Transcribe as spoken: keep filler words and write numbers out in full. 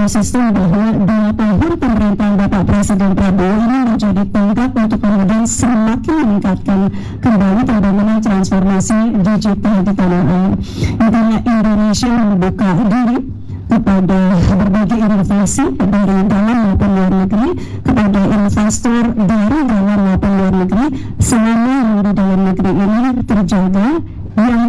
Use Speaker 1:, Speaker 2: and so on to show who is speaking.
Speaker 1: konsisten bahwa dua tahun pemerintahan Bapak Presiden Prabowo ini menjadi tonggak untuk kemudian semakin meningkatkan kembali pembangunan transformasi digital di tanah air. Intinya Indonesia membuka diri kepada berbagai inovasi dari dalam maupun luar negeri, kepada investor dari dalam maupun luar negeri, selama yang di dalam negeri ini terjaga, yang